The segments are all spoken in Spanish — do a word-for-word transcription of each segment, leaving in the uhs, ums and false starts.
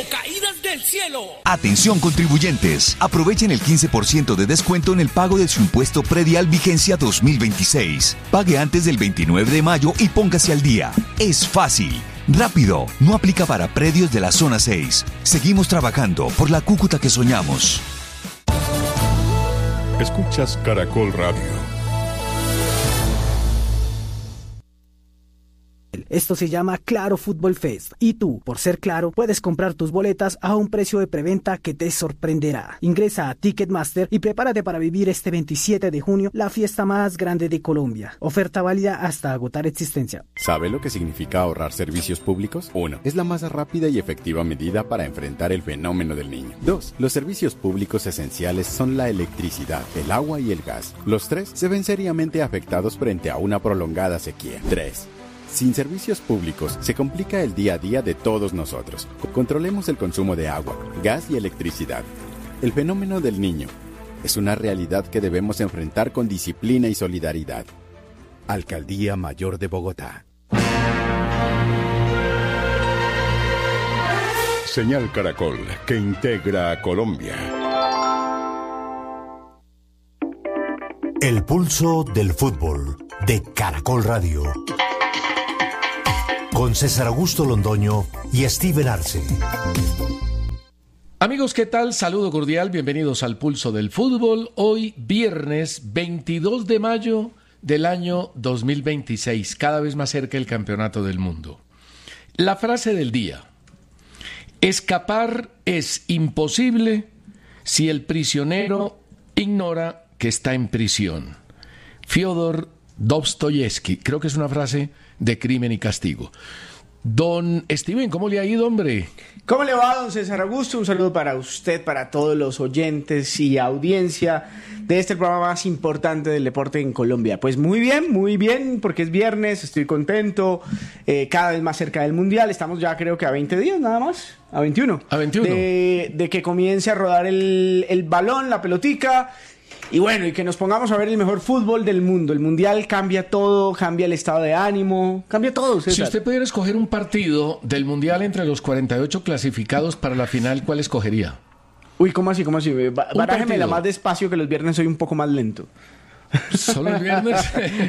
caídas del cielo. Atención contribuyentes, aprovechen el quince por ciento de descuento en el pago de su impuesto predial vigencia dos mil veintiséis. Pague antes del veintinueve de mayo y póngase al día. Es fácil, rápido, no aplica para predios de la zona seis. Seguimos trabajando por la Cúcuta que soñamos. Escuchas Caracol Radio. Esto se llama Claro Fútbol Fest y tú, por ser Claro, puedes comprar tus boletas a un precio de preventa que te sorprenderá. Ingresa a Ticketmaster y prepárate para vivir este veintisiete de junio la fiesta más grande de Colombia. Oferta válida hasta agotar existencia. ¿Sabe lo que significa ahorrar servicios públicos? Uno, es la más rápida y efectiva medida para enfrentar el fenómeno del Niño. Dos, los servicios públicos esenciales son la electricidad, el agua y el gas. Los tres se ven seriamente afectados frente a una prolongada sequía. Tres, sin servicios públicos, se complica el día a día de todos nosotros. Controlemos el consumo de agua, gas y electricidad. El fenómeno del Niño es una realidad que debemos enfrentar con disciplina y solidaridad. Alcaldía Mayor de Bogotá. Señal Caracol, que integra a Colombia. El pulso del fútbol de Caracol Radio. Con César Augusto Londoño y Steven Arce. Amigos, ¿qué tal? Saludo cordial, bienvenidos al Pulso del Fútbol. Hoy, viernes veintidós de mayo del año dos mil veintiséis, cada vez más cerca el Campeonato del Mundo. La frase del día: escapar es imposible si el prisionero ignora que está en prisión. Fyodor Dostoyevsky, creo que es una frase de Crimen y Castigo. Don Steven, ¿cómo le ha ido, hombre? ¿Cómo le va, don César Augusto? Un saludo para usted, para todos los oyentes y audiencia de este programa más importante del deporte en Colombia. Pues muy bien, muy bien, porque es viernes, estoy contento, eh, cada vez más cerca del Mundial. Estamos ya creo que a veinte días nada más, a veintiuno. A veintiuno. De, de que comience a rodar el, el balón, la pelotica. Y bueno, y que nos pongamos a ver el mejor fútbol del mundo. El Mundial cambia todo, cambia el estado de ánimo, cambia todo, César. Si usted pudiera escoger un partido del Mundial entre los cuarenta y ocho clasificados para la final, ¿cuál escogería? Uy, ¿cómo así? ¿Cómo así? Barájemela más despacio, que los viernes soy un poco más lento. ¿Solo el viernes?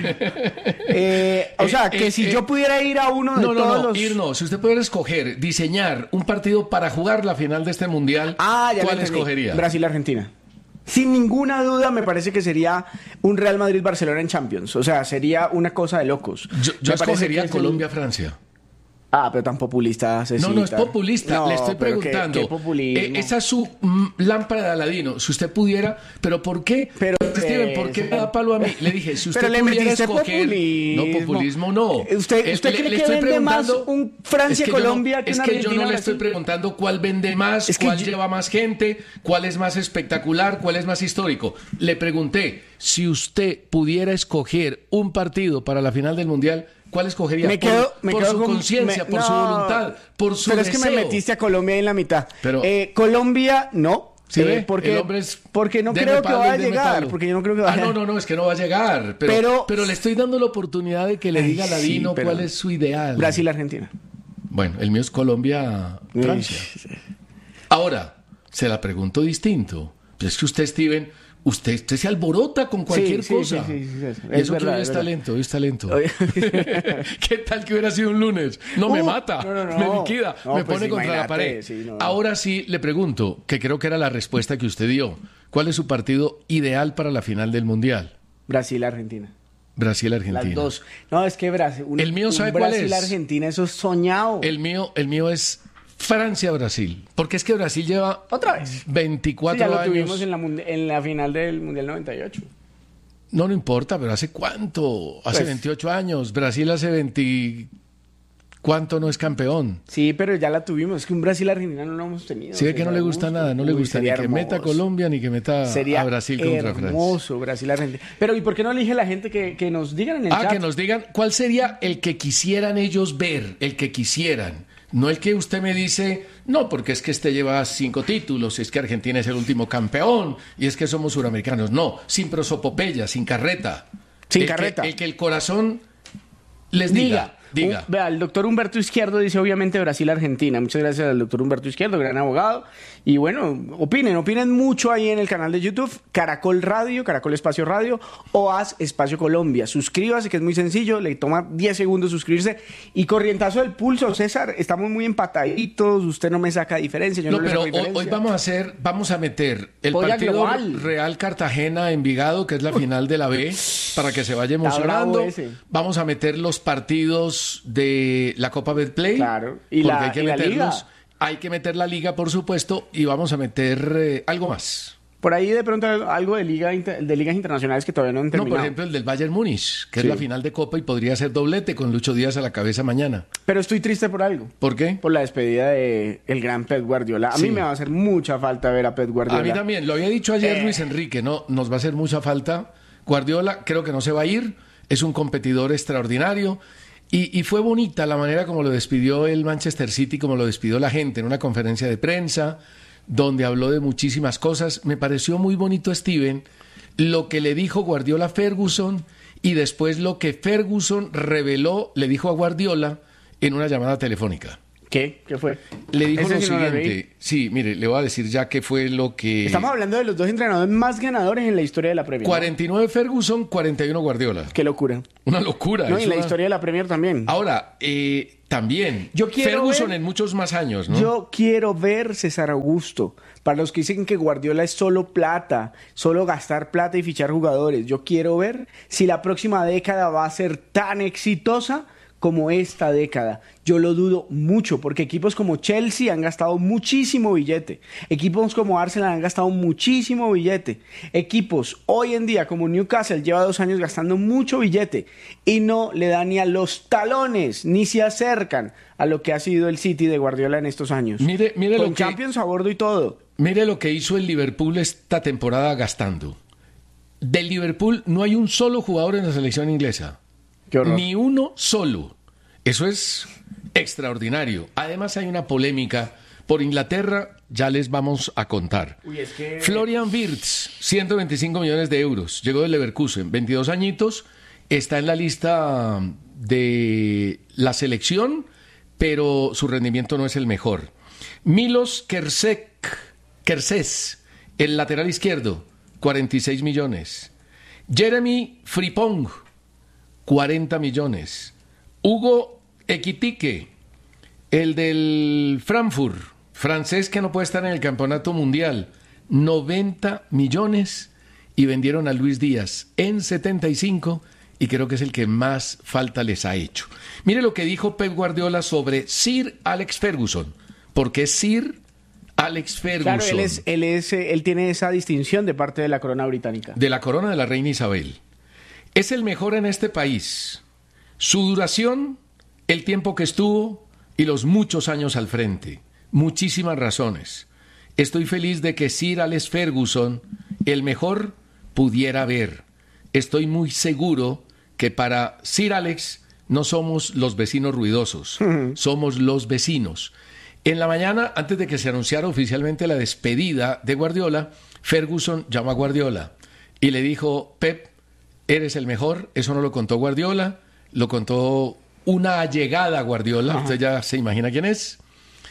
eh, o sea, que eh, si eh, yo pudiera ir a uno de no, no, todos no, los... ir no. Si usted pudiera escoger, diseñar un partido para jugar la final de este Mundial, ah, ya ¿cuál escogería? Brasil-Argentina. Sin ninguna duda me parece que sería un Real Madrid-Barcelona en Champions. O sea, sería una cosa de locos. Yo, yo escogería Colombia-Francia. Ah, pero tan populista, Cecita. No, no es populista, no, le estoy preguntando. ¿Qué, qué populismo? Eh, esa es su mm, lámpara de Aladino. Si usted pudiera, pero ¿por qué? Pero, Steven, ¿por qué me da palo a mí? Le dije, si usted pero pudiera le escoger, populismo. no populismo, no. ¿Usted, usted le, cree le que estoy vende más un Francia-Colombia es que, que, no, no, que es que yo no le estoy preguntando cuál vende más, es que cuál yo... lleva más gente, cuál es más espectacular, cuál es más histórico. Le pregunté, si usted pudiera escoger un partido para la final del Mundial, ¿cuál escogería? Me quedo, por me por quedo su con, conciencia, por no, su voluntad, por su pero deseo. Pero es que me metiste a Colombia en la mitad. Pero, eh, Colombia, no. ¿Sí eh, porque, el hombre es, porque no creo que vaya a llegar. Porque yo no creo que vaya. Ah, no, no, no, es que no va a llegar. Pero, pero, pero le estoy dando la oportunidad de que le ay, diga a Ladino sí, cuál es su ideal. Brasil-Argentina. Bueno, el mío es Colombia-Francia. Ahora, se la pregunto distinto. Pues es que usted, Steven... Usted, usted se alborota con cualquier sí, cosa. Sí, sí, sí, sí, sí. Y eso verdad, que hoy es, es talento, hoy es talento. ¿Qué tal que hubiera sido un lunes? No, uh, me mata, no, no, no. me liquida, no, me pues pone contra la pared. Sí, no, no. Ahora sí le pregunto, que creo que era la respuesta que usted dio. ¿Cuál es su partido ideal para la final del Mundial? Brasil-Argentina. Brasil-Argentina. Las dos. No, es que Brasil. Un, el mío, ¿sabe un cuál es? Brasil-Argentina, eso es soñado. El mío, el mío es Francia-Brasil. Porque es que Brasil lleva otra vez veinticuatro sí, ya lo años. tuvimos en la, en la final del Mundial noventa y ocho. No, no importa, pero ¿hace cuánto? Hace pues, veintiocho años. Brasil hace veinte... ¿Cuánto no es campeón? Sí, pero ya la tuvimos. Es que un Brasil-Argentina no lo hemos tenido. Sí, es que no le gusta nada. No Uy, le gusta ni que hermoso. meta a Colombia ni que meta sería a Brasil contra Francia. Hermoso Brasil-Argentina. Pero ¿y por qué no elige la gente que, que nos digan en el ah, chat? Ah, que nos digan cuál sería el que quisieran ellos ver, el que quisieran. No el que usted me dice, no, porque es que este lleva cinco títulos, es que Argentina es el último campeón, y es que somos suramericanos. No, sin prosopopeya, sin carreta. Sin el carreta. Que, el que el corazón les diga. diga. Diga. Un, vea, el doctor Humberto Izquierdo dice obviamente Brasil-Argentina. Muchas gracias al doctor Humberto Izquierdo, gran abogado. Y bueno, opinen, opinen mucho ahí en el canal de YouTube, Caracol Radio, Caracol Espacio Radio, o Haz Espacio Colombia. Suscríbase, que es muy sencillo, le toma diez segundos suscribirse. Y corrientazo del pulso, César, estamos muy empataditos, usted no me saca diferencia, yo no, no le pero saco diferencia. Hoy, hoy vamos a hacer, vamos a meter el Polla partido global. Real Cartagena-Envigado, que es la final de la B, para que se vaya emocionando. Vamos a meter los partidos de la Copa Betplay. Claro. Y porque la, hay que y la meterlos. Liga. Hay que meter la Liga, por supuesto, y vamos a meter eh, algo más. Por ahí de pronto algo de, liga, de ligas internacionales que todavía no han No, terminado. por ejemplo, el del Bayern Múnich, que Sí. es la final de Copa y podría ser doblete con Lucho Díaz a la cabeza mañana. Pero estoy triste por algo. ¿Por qué? Por la despedida de el gran Pep Guardiola. A Sí. mí me va a hacer mucha falta ver a Pep Guardiola. A mí también, lo había dicho ayer Eh. Luis Enrique, no, nos va a hacer mucha falta. Guardiola creo que no se va a ir, es un competidor extraordinario y, y fue bonita la manera como lo despidió el Manchester City, como lo despidió la gente en una conferencia de prensa, donde habló de muchísimas cosas. Me pareció muy bonito, Steven, lo que le dijo Guardiola a Ferguson y después lo que Ferguson reveló, le dijo a Guardiola en una llamada telefónica. ¿Qué? ¿Qué fue? Le dijo Ese lo sí no lo siguiente, leí. sí, mire, le voy a decir ya qué fue lo que... Estamos hablando de los dos entrenadores más ganadores en la historia de la Premier. ¿no? cuarenta y nueve Ferguson, cuarenta y uno Guardiola. Qué locura. Una locura. No, es y la una- historia de la Premier también. Ahora, eh, también, Yo quiero Ferguson ver- en muchos más años, ¿no? Yo quiero ver César Augusto. Para los que dicen que Guardiola es solo plata, solo gastar plata y fichar jugadores, yo quiero ver si la próxima década va a ser tan exitosa como esta década. Yo lo dudo mucho, porque equipos como Chelsea han gastado muchísimo billete. Equipos como Arsenal han gastado muchísimo billete. Equipos hoy en día como Newcastle lleva dos años gastando mucho billete y no le dan ni a los talones, ni se acercan a lo que ha sido el City de Guardiola en estos años. Mire, mire Con lo que- Champions a bordo y todo. Mire lo que hizo el Liverpool esta temporada gastando. Del Liverpool no hay un solo jugador en la selección inglesa. Qué horror. Ni uno solo. Eso es extraordinario. Además hay una polémica por Inglaterra, ya les vamos a contar. Uy, es que- Florian Wirtz, ciento veinticinco millones de euros, llegó del Leverkusen, veintidós añitos, está en la lista de la selección, pero su rendimiento no es el mejor. Milos Kersek, Kersés, el lateral izquierdo, cuarenta y seis millones. Jeremy Frimpong, cuarenta millones. Hugo Ekitike, el del Frankfurt, francés que no puede estar en el campeonato mundial, noventa millones. Y vendieron a Luis Díaz en setenta y cinco y creo que es el que más falta les ha hecho. Mire lo que dijo Pep Guardiola sobre Sir Alex Ferguson, porque es Sir Alex Ferguson. Claro, él, es, él, es, eh, él tiene esa distinción de parte de la corona británica. De la corona de la reina Isabel. Es el mejor en este país. Su duración, el tiempo que estuvo y los muchos años al frente. Muchísimas razones. Estoy feliz de que Sir Alex Ferguson, el mejor, pudiera ver. Estoy muy seguro que para Sir Alex no somos los vecinos ruidosos, somos los vecinos. En la mañana, antes de que se anunciara oficialmente la despedida de Guardiola, Ferguson llamó a Guardiola y le dijo: Pep, eres el mejor. Eso no lo contó Guardiola, lo contó una allegada a Guardiola. Ajá. Usted ya se imagina quién es.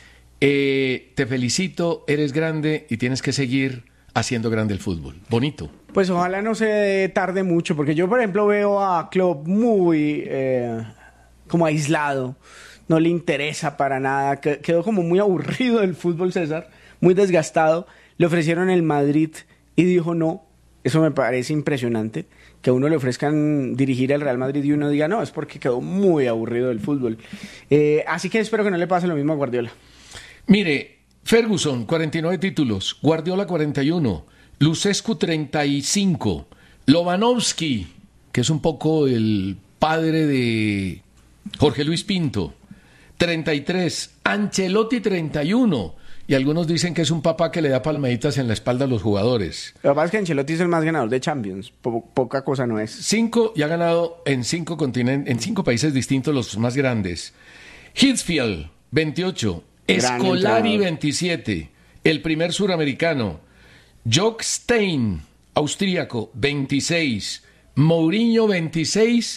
Eh, te felicito, eres grande y tienes que seguir haciendo grande el fútbol. Bonito. Pues ojalá no se tarde mucho, porque yo, por ejemplo, veo a Klopp muy eh, como aislado. No le interesa para nada. Quedó como muy aburrido del fútbol, César, muy desgastado. Le ofrecieron el Madrid y dijo no. Eso me parece impresionante, que a uno le ofrezcan dirigir el Real Madrid y uno diga no, es porque quedó muy aburrido del fútbol. Eh, así que espero que no le pase lo mismo a Guardiola. Mire, Ferguson, cuarenta y nueve títulos, Guardiola, cuarenta y uno, Lucescu, treinta y cinco, Lobanovsky, que es un poco el padre de Jorge Luis Pinto, treinta y tres, Ancelotti, treinta y uno, y algunos dicen que es un papá que le da palmaditas en la espalda a los jugadores. Lo que pasa es que Ancelotti es el más ganador de Champions, po poca cosa no es. Cinco, y ha ganado en cinco continentes, en cinco países distintos, los más grandes. Hitzfeld, veintiocho, Scolari, veintisiete, el primer suramericano. Jock Stein, austríaco, veintiséis, Mourinho, veintiséis,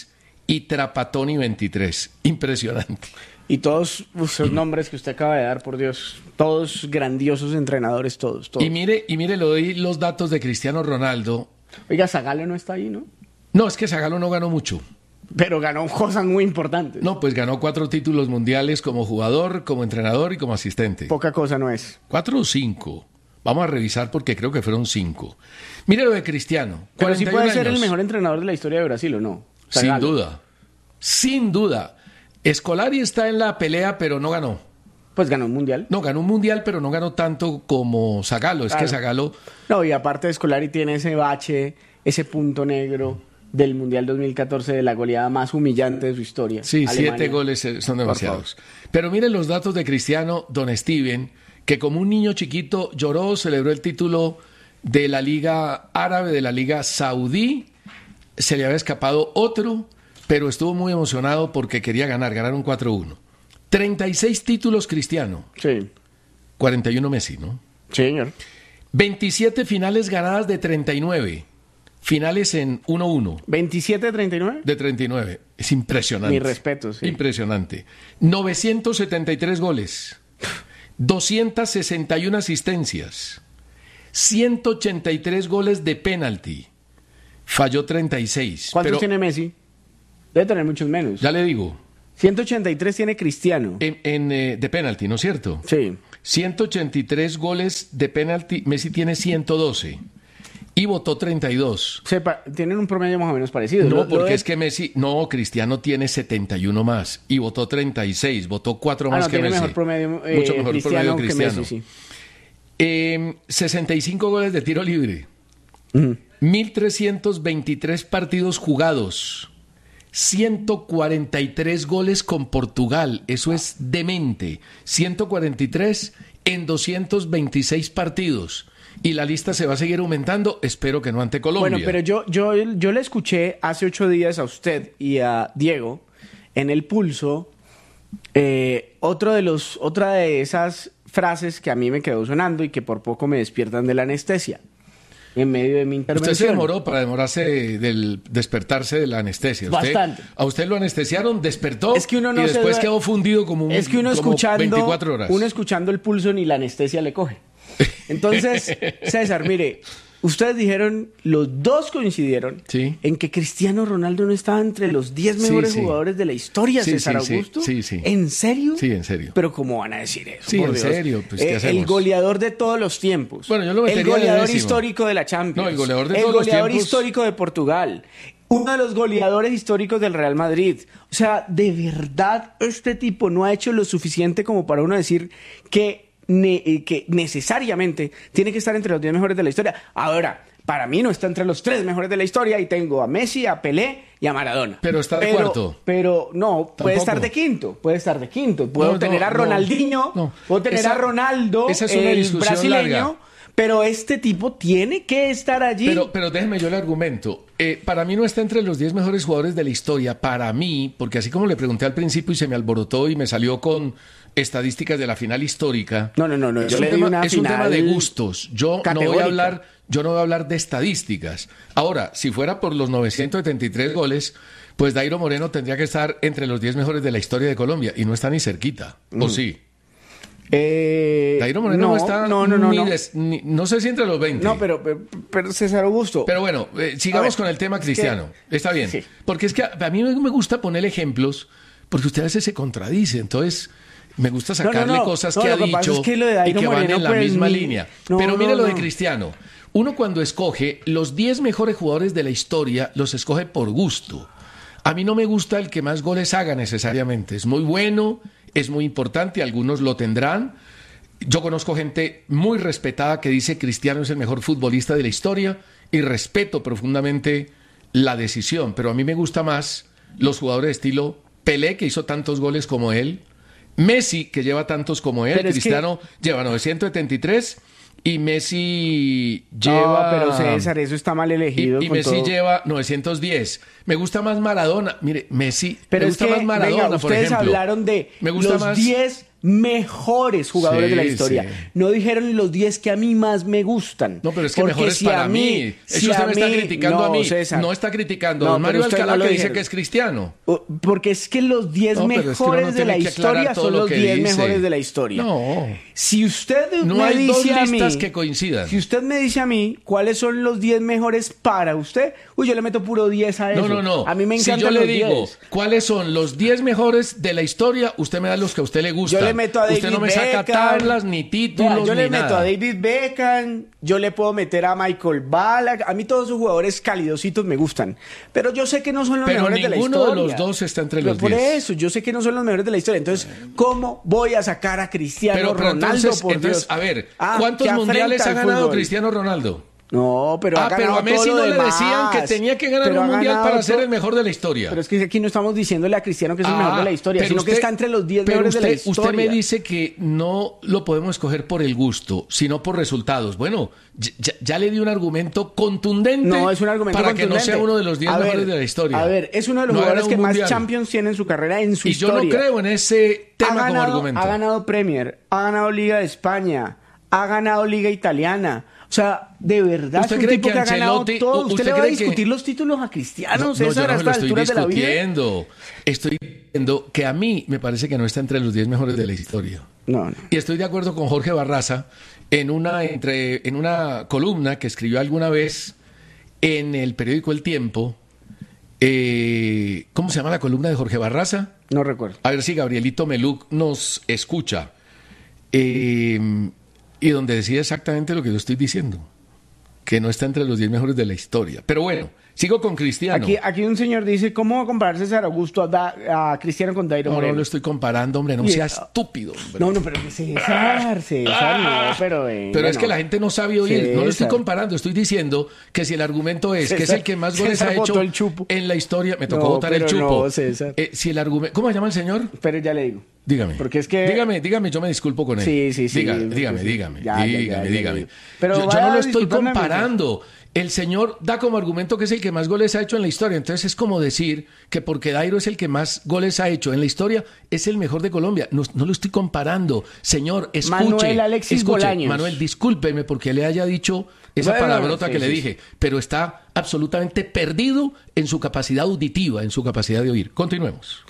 y Trapattoni veintitrés. Impresionante. Y todos esos nombres que usted acaba de dar, por Dios, todos grandiosos entrenadores, todos, todos. Y mire, y mire, le doy los datos de Cristiano Ronaldo. Oiga, Zagallo no está ahí, ¿no? No, es que Zagallo no ganó mucho. Pero ganó cosas muy importantes. No, pues ganó cuatro títulos mundiales como jugador, como entrenador y como asistente. Poca cosa no es. ¿Cuatro o cinco? Vamos a revisar porque creo que fueron cinco. Mire lo de Cristiano. Pero sí puede ser años. el mejor entrenador de la historia de Brasil, ¿o no? Sin duda. Sin duda. Scolari está en la pelea, pero no ganó. Pues ganó un mundial. No, ganó un mundial, pero no ganó tanto como Zagallo. Es Claro. que Zagallo... No, y aparte de Scolari tiene ese bache, ese punto negro del Mundial dos mil catorce, de la goleada más humillante de su historia. Sí, Alemania. siete goles eh, son demasiados. Pero miren los datos de Cristiano, don Steven, que como un niño chiquito lloró, celebró el título de la Liga Árabe, de la Liga Saudí. Se le había escapado otro, pero estuvo muy emocionado porque quería ganar, ganaron cuatro uno. treinta y seis títulos Cristiano, Sí, cuarenta y uno Messi, ¿no? sí, señor. veintisiete finales ganadas de treinta y nueve, finales en uno uno. ¿veintisiete de treinta y nueve? De treinta y nueve. Es impresionante. Mi respeto, sí. Impresionante. novecientos setenta y tres goles. doscientas sesenta y una asistencias. ciento ochenta y tres goles de penalti. Falló treinta y seis. ¿Cuántos pero tiene Messi? Debe tener muchos menos. ya le digo, ciento ochenta y tres tiene Cristiano. en, en, eh, de penalti, ¿no es cierto? Sí. ciento ochenta y tres goles de penalti. Messi tiene ciento doce. Y votó treinta y dos. Sepa, tienen un promedio más o menos parecido. No, Lo- lo porque de- es que Messi, no, Cristiano tiene setenta y uno más y votó treinta y seis, votó cuatro Ah, más no, que tiene Messi. mejor promedio, eh, Mucho mejor Cristiano promedio que Cristiano. Messi, sí. Eh, sesenta y cinco goles de tiro libre, mil trescientos veintitrés partidos jugados, ciento cuarenta y tres goles con Portugal, eso es demente, ciento cuarenta y tres en doscientos veintiséis partidos. Y la lista se va a seguir aumentando, espero que no ante Colombia. Bueno, pero yo, yo, yo le escuché hace ocho días a usted y a Diego en El Pulso eh, otro de los, otra de esas frases que a mí me quedó sonando y que por poco me despiertan de la anestesia en medio de mi intervención. Usted se demoró para demorarse del despertarse de la anestesia. Usted- Bastante. A usted lo anestesiaron, despertó Es que uno no y se después due- quedó fundido como, un, Es que uno como escuchando, veinticuatro horas. uno escuchando El Pulso ni la anestesia le coge. Entonces, César, mire, ustedes dijeron, los dos coincidieron Sí. en que Cristiano Ronaldo no estaba entre los diez Sí, mejores sí. jugadores de la historia, Sí, César sí, sí, Augusto. sí, sí. ¿En serio? Sí, en serio. Pero ¿cómo van a decir eso? Sí, por en Dios? serio, pues, ¿qué Eh, el hacemos? goleador de todos los tiempos. Bueno, yo lo metería El goleador décimo. histórico de la Champions. No, el goleador de El todos los goleador tiempos. histórico de Portugal. Uno de los goleadores históricos del Real Madrid. O sea, de verdad, este tipo no ha hecho lo suficiente como para uno decir que, ne- eh, que necesariamente tiene que estar entre los diez mejores de la historia. Ahora, para mí no está entre los tres mejores de la historia y tengo a Messi, a Pelé y a Maradona. Pero está de cuarto. Pero no, puede Tampoco. estar de quinto, puede estar de quinto. Puedo No, tener no, a no. Ronaldinho, No. puedo tener Esa- a Ronaldo, esa es una el discusión brasileño, larga. pero este tipo tiene que estar allí. Pero, pero déjeme yo el argumento. Eh, para mí no está entre los diez mejores jugadores de la historia. Para mí, porque así como le pregunté al principio y se me alborotó y me salió con estadísticas de la final histórica. No, no, no, no, Es, yo un, le di tema, una es un tema de final gustos. Yo no voy categórica. a hablar, yo no voy a hablar de estadísticas. Ahora, si fuera por los novecientos setenta y tres goles, pues Dairo Moreno tendría que estar entre los diez mejores de la historia de Colombia y no está ni cerquita. ¿O sí? Eh, Dairo Moreno no, está no, no, no, ni no. des- ni- no sé si entre los veinte. No, pero, pero, pero César Augusto. Pero bueno, eh, A sigamos ver, con el tema es cristiano. que- Está bien. sí. Porque es que a, a mí me me gusta poner ejemplos, porque usted a veces se contradice. Entonces, me gusta No, no, sacarle no. cosas No, que lo ha que pasa dicho es que lo de y Dairo que van Moreno, en la pues, misma ni- línea. no, Pero no, mire lo de no. Cristiano. Uno cuando escoge los diez mejores jugadores de la historia, los escoge por gusto. A mí no me gusta el que más goles haga necesariamente. Es muy bueno, es muy importante, algunos lo tendrán. Yo conozco gente muy respetada que dice Cristiano es el mejor futbolista de la historia y respeto profundamente la decisión, pero a mí me gusta más los jugadores de estilo Pelé, que hizo tantos goles como él, Messi, que lleva tantos como él, Pero es Cristiano lleva novecientos setenta y tres y Messi lleva... No, pero César, eso está mal elegido. Y, y con Messi todo. lleva novecientos diez. Me gusta más Maradona. Mire, Messi. Pero me es gusta que, más Maradona, venga, por ustedes ejemplo. hablaron de Me gusta los más- diez mejores jugadores Sí, de la historia. sí. No dijeron los diez que a mí más me gustan. No, pero es que Porque mejores si para a mí. si Eso usted a me está mí- criticando no, a mí. César. No está criticando No, a don Mario pero usted Alcalá no lo que dice dijeron. que es cristiano. O- Porque es que los diez No, pero es que uno mejores no de la tiene que aclarar historia todo son lo los que diez dice. mejores de la historia. No. Si usted No me hay dos dice a mí, listas que coincidan. Si usted me dice a mí cuáles son los diez mejores para usted, uy, yo le meto puro diez a eso. No, no, no. A mí me encantan Si yo le los digo diez. cuáles son los diez mejores de la historia, usted me da los que a usted le gustan. Yo le meto a David Usted no me saca Beckham. tablas, ni títulos, Vea, yo ni le meto nada. a David Beckham, yo le puedo meter a Michael Ballack, a mí todos esos jugadores calidositos me gustan, pero yo sé que no son los Pero mejores de la ninguno historia. de los dos está entre Pero los por diez. eso, yo sé que no son los mejores de la historia, entonces, ¿cómo voy a sacar a Cristiano Pero, pero Ronaldo, entonces, por entonces, Dios? a ver, Ah, ¿cuántos que mundiales afrenta ha al ganado fútbol. Cristiano Ronaldo? No, pero ha Ah, pero ganado a Messi todo no lo le demás. decían que tenía que ganar Pero un ha mundial ganado para ser todo. el mejor de la historia. Pero es que aquí no estamos diciéndole a Cristiano que es el Ah, mejor de la historia, pero sino que usted- está entre los diez pero mejores de la usted- historia. Usted me dice que no lo podemos escoger por el gusto, sino por resultados. Bueno, ya, ya le di un argumento contundente No, es un argumento para contundente. que no sea uno de los diez A ver, mejores de la historia. A ver, es uno de los No ha jugadores ganado que un más mundial. Champions tiene en su carrera, en su Y yo historia. no creo en ese tema ha como ganado, argumento. Ha ganado Premier, ha ganado Liga de España, ha ganado Liga Italiana. O sea, de verdad, ¿Usted es un cree tipo que que ha ganado Ancelotti- todo. usted ¿Usted le va a cree que- discutir los títulos a Cristiano, No, no, César, yo no a me lo estas estoy alturas de la vida? discutiendo. Estoy diciendo que a mí me parece que no está entre los diez mejores de la historia. No, no. Y estoy de acuerdo con Jorge Barraza en una, entre, en una columna que escribió alguna vez en el periódico El Tiempo. Eh, ¿Cómo se llama la columna de Jorge Barraza? No recuerdo. A ver si Gabrielito Meluc nos escucha. Eh, y donde decía exactamente lo que yo estoy diciendo. Que no está entre los diez mejores de la historia. Pero bueno, sigo con Cristiano. Aquí, aquí un señor dice, ¿cómo va a compararse César Augusto a, Da- a Cristiano con Dairo No, no Moreno? lo estoy comparando, hombre. No Y- sea estúpido, hombre. No, no, pero que César, César, no, pero... eh, Pero es bueno. que la gente no sabe oír. No lo estoy César. comparando. Estoy diciendo que si el argumento es que es César- el que más goles César ha hecho botó el chupo. en la historia. Me tocó No, botar el pero chupo. no, César. Eh, si el argumento. ¿Cómo se llama el señor? Pero ya le digo. Dígame. Porque es que... Dígame, dígame, yo me disculpo con él. Sí, sí, sí. Diga- Sí, dígame, sí. dígame, Ya, ya, ya, dígame, ya, dígame. ya. Pero yo, yo vaya no lo estoy disculpándome, comparando. El señor da como argumento que es el que más goles ha hecho en la historia. Entonces es como decir que porque Dairo es el que más goles ha hecho en la historia, es el mejor de Colombia. No, no lo estoy comparando. Señor, escuche. Manuel Alexis escuche. Bolaños. Manuel, discúlpeme porque le haya dicho esa Bueno, palabrota sí, que le sí, dije, pero está absolutamente perdido en su capacidad auditiva, en su capacidad de oír. Continuemos.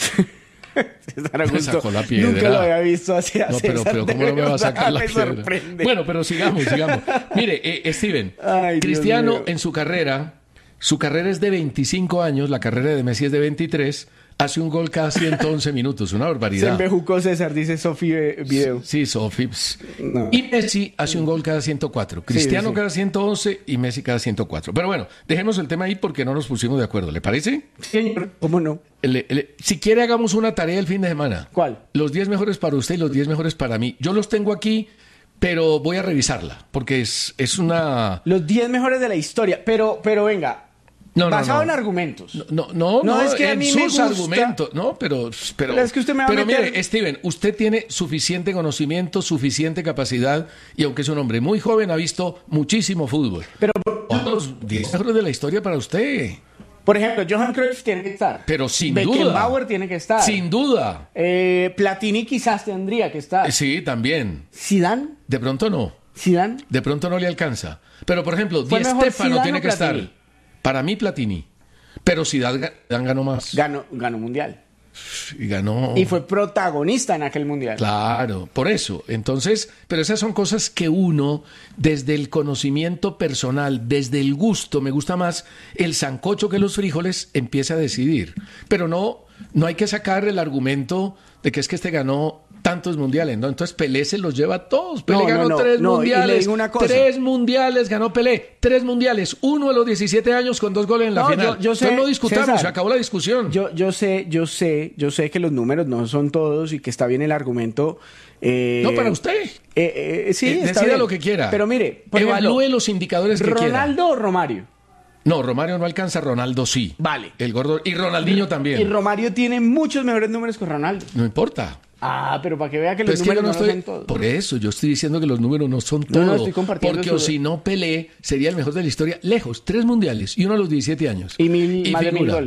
César Augusto, sacó la piedra. nunca lo había visto así a No, pero, César, pero de ¿cómo no me va a sacar verdad, la me piedra? sorprende. Bueno, pero sigamos, sigamos. Mire, eh, Steven, Ay, Dios Cristiano mío. en su carrera, su carrera es de veinticinco años, la carrera de Messi es de veintitrés, hace un gol cada ciento once minutos, una Se barbaridad. embejucó César, dice Sofi eh, Video. Sí, Sofips. No. Y Messi hace un gol cada ciento cuatro. Cristiano sí. cada ciento once y Messi cada ciento cuatro. Pero bueno, dejemos el tema ahí porque no nos pusimos de acuerdo. ¿Le parece? Señor, ¿cómo no? Le- le- si quiere, hagamos una tarea el fin de semana. ¿Cuál? Los diez mejores para usted y los diez mejores para mí. Yo los tengo aquí, pero voy a revisarla porque es, es una... Los diez mejores de la historia. Pero, pero venga, No, no, basado no. en argumentos. No, no, no, No, no, es que a en mí me sus gusta- argumentos, no, pero, pero, Pero es que usted me va a pero meter- mire, Steven, usted tiene suficiente conocimiento, suficiente capacidad, y aunque es un hombre muy joven, ha visto muchísimo fútbol. Pero, Los diez mejores de la historia para usted, por ejemplo, Johan Cruyff tiene que estar. pero sin Beckenbauer duda, tiene que estar. sin duda, Eh, Platini quizás tendría que estar. Eh, sí, también, Zidane, de pronto no, Zidane. de pronto no le alcanza, pero por ejemplo, ¿Fue Di mejor Stéfano Zidane tiene o que estar, Platini? para mí Platini, pero Zidane gan- ganó más, Ganó, ganó mundial. y ganó... Y fue protagonista en aquel mundial. Claro, por eso. Entonces, pero esas son cosas que uno, desde el conocimiento personal, desde el gusto, me gusta más el sancocho que los frijoles, empieza a decidir. Pero no, no hay que sacar el argumento de que es que este ganó tantos mundiales, ¿no? Entonces Pelé se los lleva a todos. Pelé No, no, ganó no, tres no, y le mundiales. digo una cosa. Tres mundiales ganó Pelé. Tres mundiales. Uno a los diecisiete años con dos goles en la No, final. yo- yo sé, Entonces no discutamos, César, se acabó la discusión. Yo, yo sé, yo sé, yo sé que los números no son todos y que está bien el argumento. eh, No, para usted. eh, eh, sí, Eh, está decida bien. lo que quiera. Pero mire, por Evalúe ejemplo, los indicadores que quiera. ¿Ronaldo o Romario? No, Romario no alcanza, Ronaldo sí. Vale. El gordo. Y Ronaldinho también. Y Romario tiene muchos mejores números que Ronaldo. No importa. Ah, pero para que vea que Pero los es que yo números no no, estoy. son todos. Por eso, yo estoy diciendo que los números no son No, todo. no, estoy compartiendo Porque su- o si no, Pelé sería el mejor de la historia, lejos. Tres mundiales y uno a los diecisiete años. Y mil- más de mil figura. goles.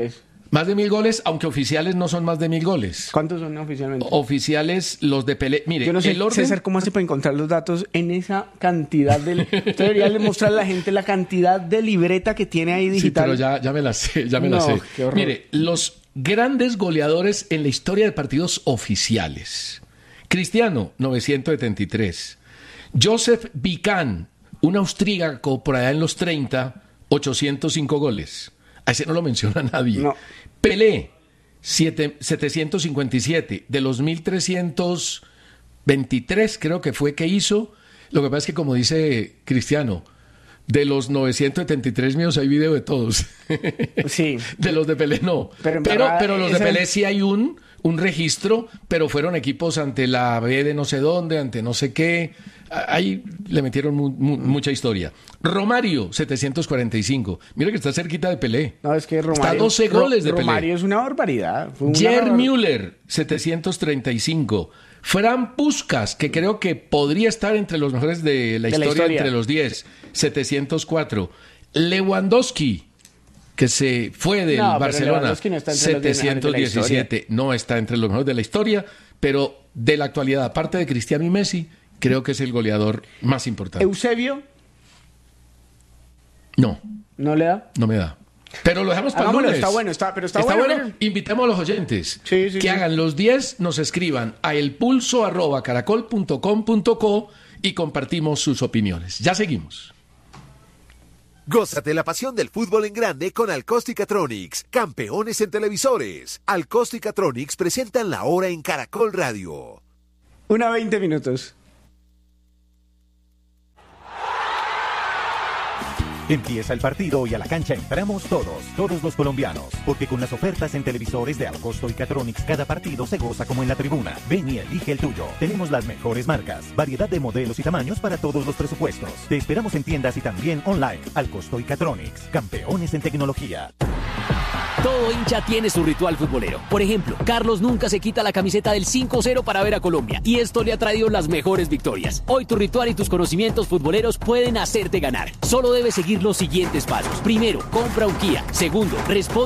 Más de mil goles, aunque oficiales no son más de mil goles. ¿Cuántos son oficialmente? Oficiales, los de Pelé. Mire, yo no sé, el orden... César, ¿cómo hace para encontrar los datos en esa cantidad de... Usted debería demostrar a la gente la cantidad de libreta que tiene ahí digital. Sí, pero ya, ya me la sé, ya me no, la sé. Qué horror. Mire, los grandes goleadores en la historia de partidos oficiales. Cristiano, novecientos setenta y tres. Joseph Vican, un austríaco por allá en los treinta, ochocientos cinco goles. A ese no lo menciona nadie. No. Pelé, siete, setecientos cincuenta y siete. De los mil trescientos veintitrés creo que fue que hizo. Lo que pasa es que, como dice Cristiano, de los novecientos setenta y tres míos hay video de todos. Sí. De los de Pelé no. Pero, pero, verdad, pero los de ese... Pelé sí hay un, un registro, pero fueron equipos ante la B de no sé dónde, ante no sé qué. Ahí le metieron mu, mu, mucha historia. Romario, setecientos cuarenta y cinco. Mira que está cerquita de Pelé. No, es que Romario... Está a doce goles de Pelé. Romario es una barbaridad. Una Gerd barbar... Müller, setecientos treinta y cinco. Fran Puskás, que creo que podría estar entre los mejores de la, de historia, la historia, entre los diez, setecientos cuatro. Lewandowski, que se fue del no, Barcelona, no está setecientos diecisiete. No está entre los mejores de la historia, pero de la actualidad, aparte de Cristiano y Messi, creo que es el goleador más importante. ¿Eusebio? No. ¿No le da? No me da. Pero lo dejamos para el lunes. Está bueno, está, pero está, está bueno. bueno. Invitemos a los oyentes sí, sí, que sí. hagan los diez, nos escriban a elpulso arroba caracol punto com punto co y compartimos sus opiniones. Ya seguimos. Gózate la pasión del fútbol en grande con Alcosticatronics, campeones en televisores. Alcosticatronics presentan La Hora en Caracol Radio. Una veinte minutos. Empieza el partido y a la cancha entramos todos, todos los colombianos, porque con las ofertas en televisores de Alcosto y Catronics cada partido se goza como en la tribuna. Ven y elige el tuyo. Tenemos las mejores marcas, variedad de modelos y tamaños para todos los presupuestos. Te esperamos en tiendas y también online. Alcosto y Catronics, campeones en tecnología. Todo hincha tiene su ritual futbolero. Por ejemplo, Carlos nunca se quita la camiseta del cinco cero para ver a Colombia, y esto le ha traído las mejores victorias. Hoy tu ritual y tus conocimientos futboleros pueden hacerte ganar. Solo debes seguir los siguientes pasos. Primero, compra un Kia. Segundo, responde